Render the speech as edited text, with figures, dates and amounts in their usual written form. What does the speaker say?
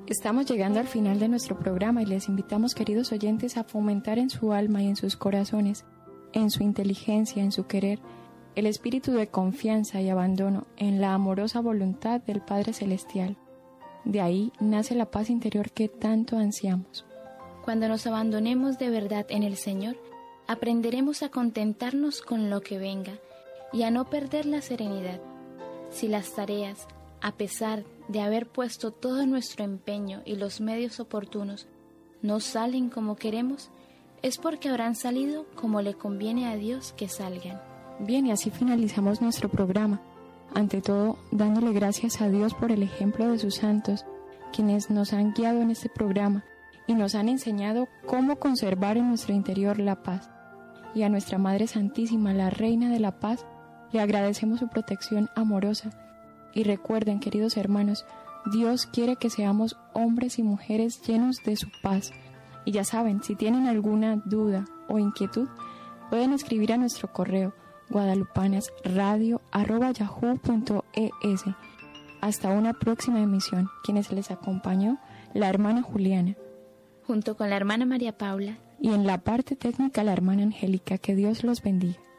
Estamos llegando al final de nuestro programa y les invitamos, queridos oyentes, a fomentar en su alma y en sus corazones, en su inteligencia, en su querer, el espíritu de confianza y abandono en la amorosa voluntad del Padre Celestial. De ahí nace la paz interior que tanto ansiamos. Cuando nos abandonemos de verdad en el Señor, aprenderemos a contentarnos con lo que venga y a no perder la serenidad. Si las tareas, a pesar de haber puesto todo nuestro empeño y los medios oportunos, no salen como queremos, es porque habrán salido como le conviene a Dios que salgan. Bien, y así finalizamos nuestro programa. Ante todo, dándole gracias a Dios por el ejemplo de sus santos, quienes nos han guiado en este programa y nos han enseñado cómo conservar en nuestro interior la paz. Y a nuestra Madre Santísima, la Reina de la Paz, le agradecemos su protección amorosa. Y recuerden, queridos hermanos, Dios quiere que seamos hombres y mujeres llenos de su paz. Y ya saben, si tienen alguna duda o inquietud, pueden escribir a nuestro correo guadalupanasradio@yahoo.es. Hasta una próxima emisión. Quienes les acompañó, la hermana Juliana, junto con la hermana María Paula, y en la parte técnica la hermana Angélica. Que Dios los bendiga.